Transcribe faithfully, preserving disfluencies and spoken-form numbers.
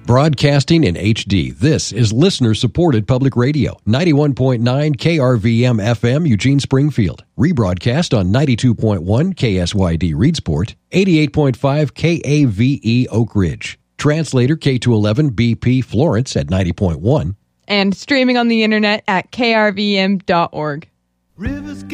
Broadcasting in H D, this is listener-supported public radio, ninety-one point nine K R V M F M, Eugene Springfield. Rebroadcast on ninety-two point one K S Y D Reedsport, eighty-eight point five K A V E Oak Ridge. Translator K two eleven B P Florence at ninety point one. And streaming on the internet at K R V M dot org. Rivers